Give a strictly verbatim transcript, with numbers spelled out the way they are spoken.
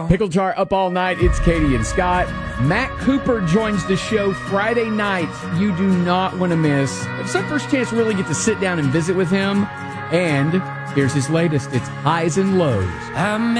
Pickle Jar up all night. It's Katie and Scott. Matt Cooper joins the show Friday night. You do not want to miss. It's our first chance to really get to sit down and visit with him. And here's his latest. It's Highs and Lows.